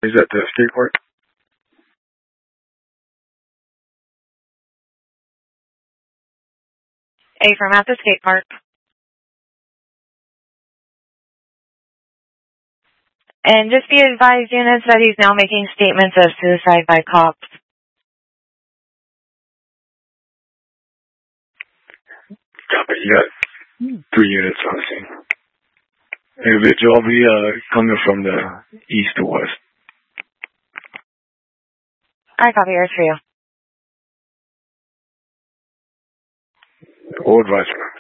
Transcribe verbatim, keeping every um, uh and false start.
Is that the skate park? A from at the skate park. And just be advised, units, that he's now making statements of suicide by cops. Copy. You got three units on the scene. Individual will be uh, coming from the east to west. I copy yours for you. All advisor.